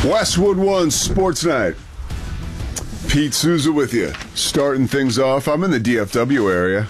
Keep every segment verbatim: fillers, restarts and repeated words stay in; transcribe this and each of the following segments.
Westwood One Sports Night. Pete Souza with you, starting things off. I'm in the D F W area.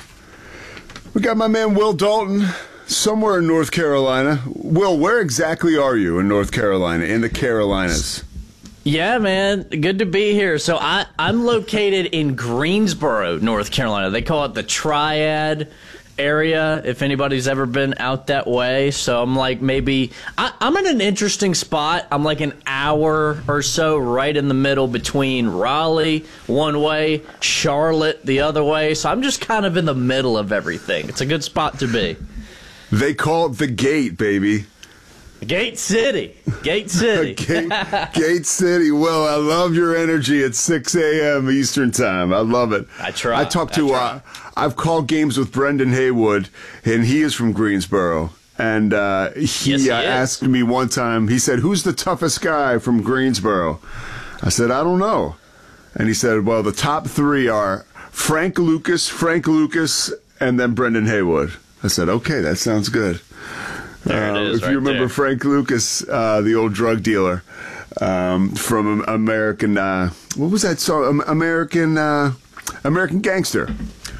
We got my man Will Dalton, somewhere in North Carolina. Will, where exactly are you in North Carolina, in the Carolinas? Yeah, man, good to be here. So I, I'm located in Greensboro, North Carolina. They call it the Triad area, if anybody's ever been out that way. So I'm like maybe I, I'm in an interesting spot. I'm like an hour or so right in the middle between Raleigh one way, Charlotte the other way. So I'm just kind of in the middle of everything. It's a good spot to be. They call it the Gate, baby. Gate City. Gate City. Gate, Gate City. Well, I love your energy at six a.m. Eastern Time. I love it. I try. I talked to, I uh, I've called games with Brendan Haywood, and he is from Greensboro. And uh, he, yes, he uh, asked me one time, he said, who's the toughest guy from Greensboro? I said, I don't know. And he said, well, the top three are Frank Lucas, Frank Lucas, and then Brendan Haywood. I said, okay, that sounds good. There it is, uh, if right you remember there. Frank Lucas, uh, the old drug dealer um, from American, uh, what was that song? American, uh, American Gangster.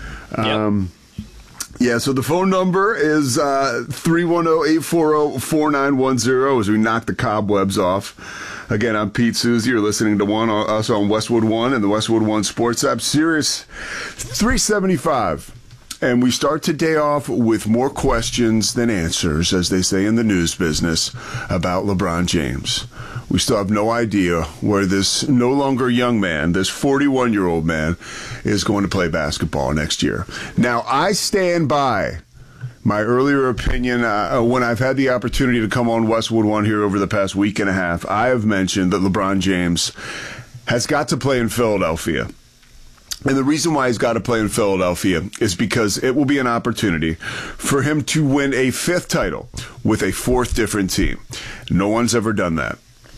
Um, yep. Yeah, so the phone number is uh, three one zero, eight four zero, four nine one zero as we knock the cobwebs off. Again, I'm Pete Souza. You're listening to one us on Westwood One and the Westwood One Sports app, Sirius three seventy-five. And we start today off with more questions than answers, as they say in the news business, about LeBron James. We still have no idea where this no longer young man, this forty-one-year-old man, is going to play basketball next year. Now, I stand by my earlier opinion uh, when I've had the opportunity to come on Westwood One here over the past week and a half. I have mentioned that LeBron James has got to play in Philadelphia. And the reason why he's got to play in Philadelphia is because it will be an opportunity for him to win a fifth title with a fourth different team. No one's ever done that.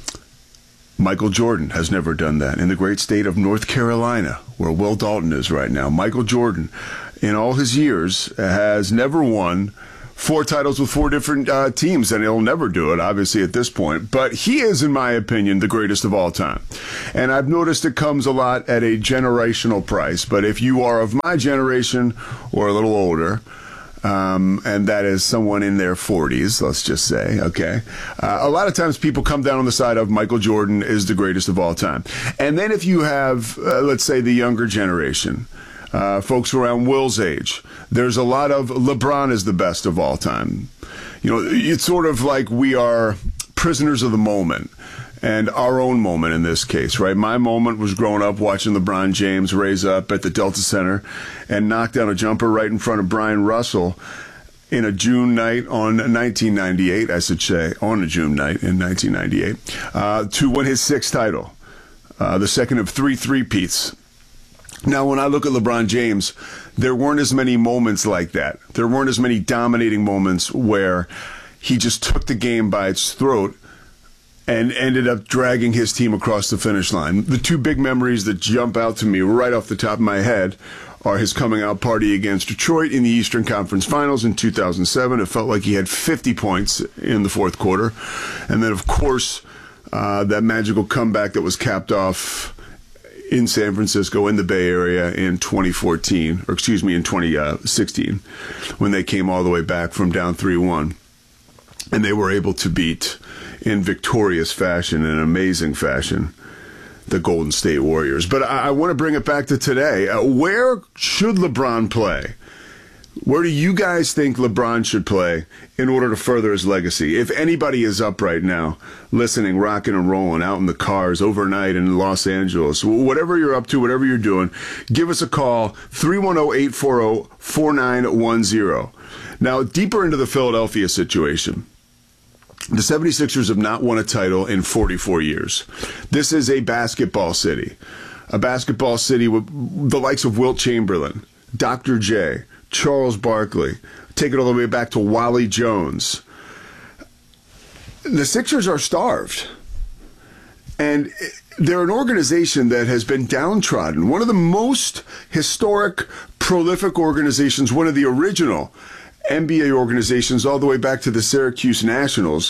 Michael Jordan has never done that in the great state of North Carolina, where Will Dalton is right now. Michael Jordan, in all his years, has never won four titles with four different uh, teams, and he'll never do it, obviously, at this point. But he is, in my opinion, the greatest of all time. And I've noticed it comes a lot at a generational price. But if you are of my generation or a little older, um, and that is someone in their forties, let's just say, okay, uh, a lot of times people come down on the side of Michael Jordan is the greatest of all time. And then if you have, uh, let's say, the younger generation, Uh, folks around Will's age, there's a lot of LeBron is the best of all time. You know, it's sort of like we are prisoners of the moment and our own moment in this case, right? My moment was growing up watching LeBron James raise up at the Delta Center and knock down a jumper right in front of Brian Russell in a June night on nineteen ninety-eight, I should say, on a June night in nineteen ninety-eight, uh, to win his sixth title, uh, the second of three three-peats. Now, when I look at LeBron James, there weren't as many moments like that. There weren't as many dominating moments where he just took the game by its throat and ended up dragging his team across the finish line. The two big memories that jump out to me right off the top of my head are his coming out party against Detroit in the Eastern Conference Finals in two thousand seven. It felt like he had fifty points in the fourth quarter. And then, of course, uh, that magical comeback that was capped off in San Francisco, in the Bay Area in twenty fourteen, or excuse me, in twenty sixteen, when they came all the way back from down three one. And they were able to beat, in victorious fashion, in amazing fashion, the Golden State Warriors. But I, I want to bring it back to today. Uh, where should LeBron play? Where do you guys think LeBron should play in order to further his legacy? If anybody is up right now, listening, rocking and rolling, out in the cars, overnight in Los Angeles, whatever you're up to, whatever you're doing, give us a call, three one zero, eight four zero, four nine one zero. Now, deeper into the Philadelphia situation, the seventy-sixers have not won a title in forty-four years. This is a basketball city, a basketball city with the likes of Wilt Chamberlain, Doctor J, Charles Barkley, take it all the way back to Wally Jones. The Sixers are starved. And they're an organization that has been downtrodden. One of the most historic, prolific organizations, one of the original N B A organizations all the way back to the Syracuse Nationals,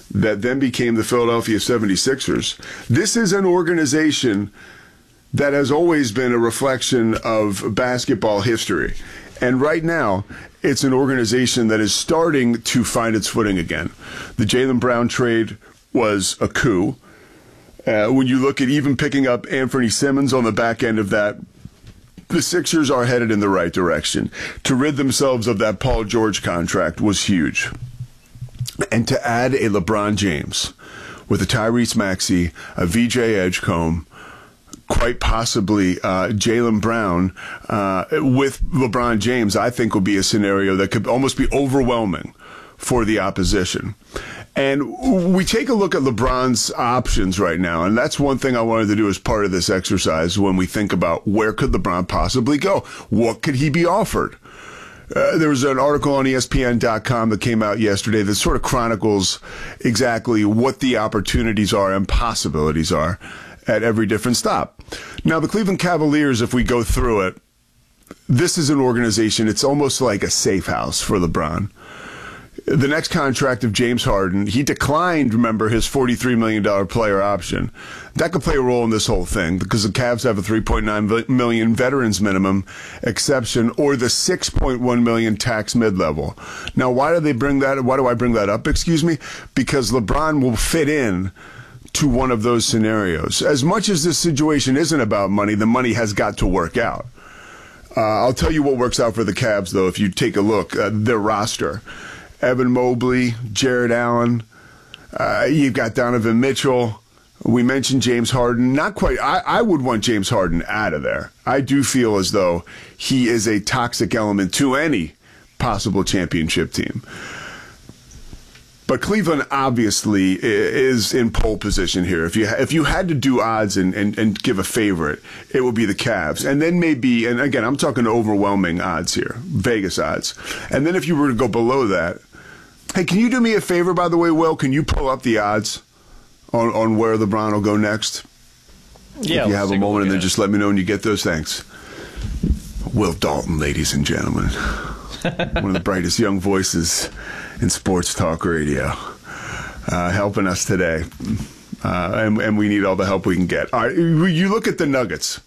that then became the Philadelphia seventy-sixers. This is an organization that has always been a reflection of basketball history. And right now, it's an organization that is starting to find its footing again. The Jaylen Brown trade was a coup. Uh, when you look at even picking up Anthony Simmons on the back end of that, the Sixers are headed in the right direction. To rid themselves of that Paul George contract was huge. And to add a LeBron James with a Tyrese Maxey, a V J Edgecombe, quite possibly uh, Jaylen Brown uh, with LeBron James, I think will be a scenario that could almost be overwhelming for the opposition. And we take a look at LeBron's options right now, and that's one thing I wanted to do as part of this exercise when we think about where could LeBron possibly go? What could he be offered? Uh, there was an article on E S P N dot com that came out yesterday that sort of chronicles exactly what the opportunities are and possibilities are at every different stop. Now, the Cleveland Cavaliers, if we go through it, this is an organization, it's almost like a safe house for LeBron. The next contract of James Harden, he declined, remember, his forty-three million dollars player option. That could play a role in this whole thing because the Cavs have a three point nine million dollars veterans minimum exception or the six point one million dollars tax mid-level. Now, why do they bring that? Why do I bring that up? Excuse me? Because LeBron will fit in to one of those scenarios. As much as this situation isn't about money, the money has got to work out. Uh, I'll tell you what works out for the Cavs, though, if you take a look at their roster. Evan Mobley, Jared Allen, uh, you've got Donovan Mitchell. We mentioned James Harden. Not quite. I, I would want James Harden out of there. I do feel as though he is a toxic element to any possible championship team. But Cleveland obviously is in pole position here. If you if you had to do odds and, and, and give a favorite, it would be the Cavs. And then maybe, and again, I'm talking overwhelming odds here, Vegas odds. And then if you were to go below that, hey, can you do me a favor, by the way, Will? Can you pull up the odds on, on where LeBron will go next? Yeah. If you have a moment, and then it. just let me know when you get those. Thanks. Will Dalton, ladies and gentlemen. One of the brightest young voices in sports talk radio, uh, helping us today. Uh, and, and we need all the help we can get. All right, you look at the Nuggets.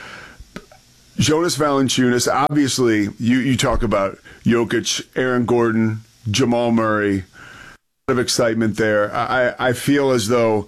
Jonas Valanciunas, obviously, you, you talk about Jokic, Aaron Gordon, Jamal Murray. A lot of excitement there. I, I feel as though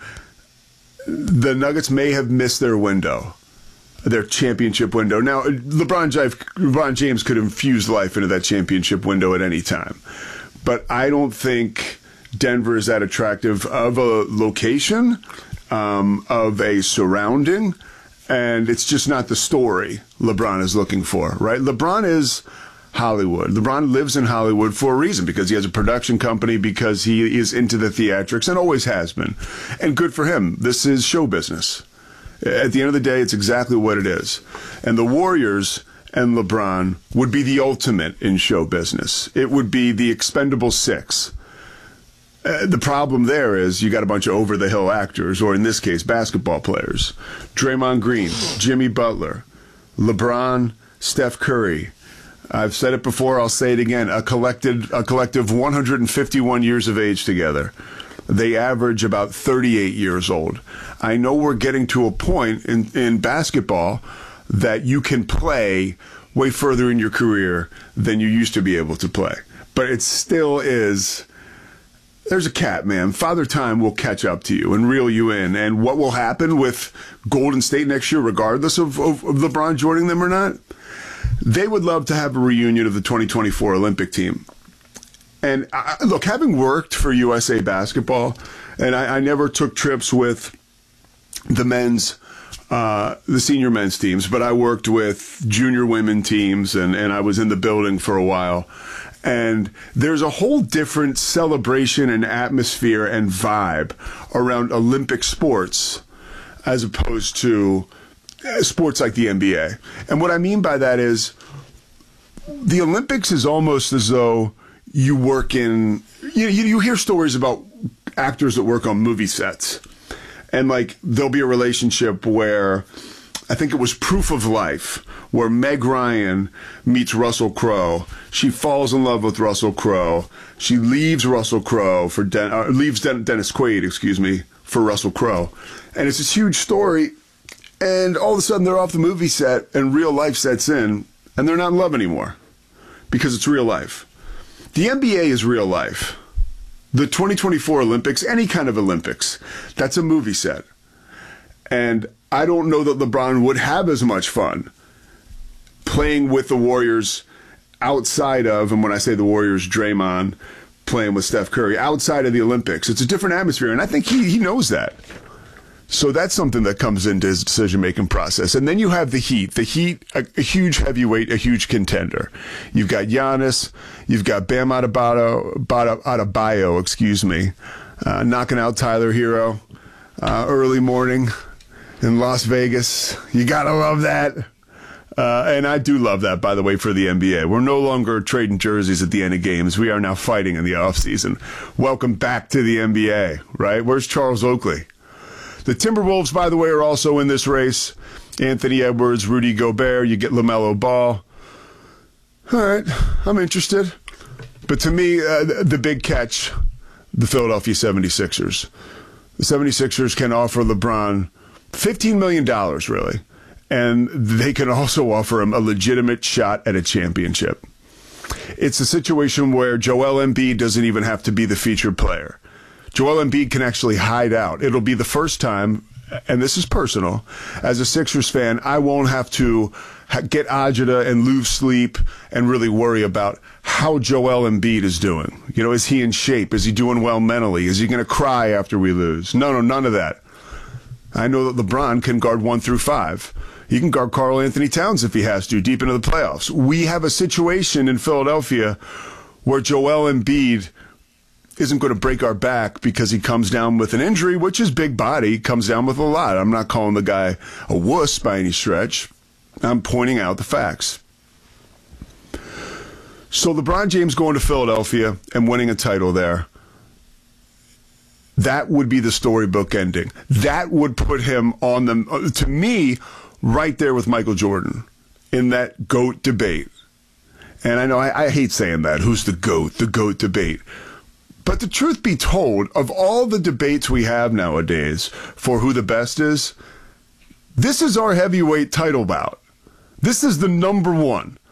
the Nuggets may have missed their window, their championship window. Now, LeBron James, LeBron James could infuse life into that championship window at any time. But I don't think Denver is that attractive of a location, um, of a surrounding, and it's just not the story LeBron is looking for, right? LeBron is Hollywood. LeBron lives in Hollywood for a reason, because he has a production company, because he is into the theatrics and always has been. And good for him. This is show business. At the end of the day, it's exactly what it is. And the Warriors and LeBron would be the ultimate in show business. It would be the expendable six. Uh, the problem there is you got a bunch of over-the-hill actors, or in this case, basketball players. Draymond Green, Jimmy Butler, LeBron, Steph Curry. I've said it before, I'll say it again, a collected, a collective one hundred fifty-one years of age together. They average about thirty-eight years old. I know we're getting to a point in, in basketball that you can play way further in your career than you used to be able to play. But it still is, there's a cap, man. Father Time will catch up to you and reel you in. And what will happen with Golden State next year, regardless of, of, of LeBron joining them or not? They would love to have a reunion of the twenty twenty-four Olympic team. And I, look, having worked for U S A Basketball, and I, I never took trips with the men's, uh, the senior men's teams, but I worked with junior women teams, and, and I was in the building for a while. And there's a whole different celebration and atmosphere and vibe around Olympic sports as opposed to sports like the N B A. And what I mean by that is the Olympics is almost as though you work in, you, you, you hear stories about actors that work on movie sets. And like there'll be a relationship where I think it was Proof of Life, where Meg Ryan meets Russell Crowe. She falls in love with Russell Crowe. She leaves Russell Crowe for Den- uh, leaves Den- Dennis Quaid, excuse me, for Russell Crowe, and it's this huge story. And all of a sudden, they're off the movie set, and real life sets in, and they're not in love anymore because it's real life. The N B A is real life. The twenty twenty-four Olympics, any kind of Olympics, that's a movie set. And I don't know that LeBron would have as much fun playing with the Warriors outside of, and when I say the Warriors, Draymond playing with Steph Curry, outside of the Olympics. It's a different atmosphere, and I think he, he knows that. So that's something that comes into his decision-making process. And then you have the Heat. The Heat, a, a huge heavyweight, a huge contender. You've got Giannis. You've got Bam Adebayo, Adebayo excuse me, uh, knocking out Tyler Hero uh, early morning in Las Vegas. You got to love that. Uh, and I do love that, by the way, for the N B A. We're no longer trading jerseys at the end of games. We are now fighting in the offseason. Welcome back to the N B A, right? Where's Charles Oakley? The Timberwolves, by the way, are also in this race. Anthony Edwards, Rudy Gobert, you get LaMelo Ball. All right, I'm interested. But to me, uh, the big catch, the Philadelphia seventy-sixers. The seventy-sixers can offer LeBron fifteen million dollars, really. And they can also offer him a legitimate shot at a championship. It's a situation where Joel Embiid doesn't even have to be the featured player. Joel Embiid can actually hide out. It'll be the first time, and this is personal, as a Sixers fan, I won't have to get agita and lose sleep and really worry about how Joel Embiid is doing. You know, is he in shape? Is he doing well mentally? Is he going to cry after we lose? No, no, none of that. I know that LeBron can guard one through five. He can guard Karl Anthony Towns if he has to, deep into the playoffs. We have a situation in Philadelphia where Joel Embiid isn't going to break our back because he comes down with an injury, which is big body, comes down with a lot. I'm not calling the guy a wuss by any stretch. I'm pointing out the facts. So LeBron James going to Philadelphia and winning a title there, that would be the storybook ending. That would put him on the, to me, right there with Michael Jordan in that GOAT debate. And I know I, I hate saying that. Who's the GOAT? The GOAT debate. But the truth be told, of all the debates we have nowadays for who the best is, this is our heavyweight title bout. This is the number one.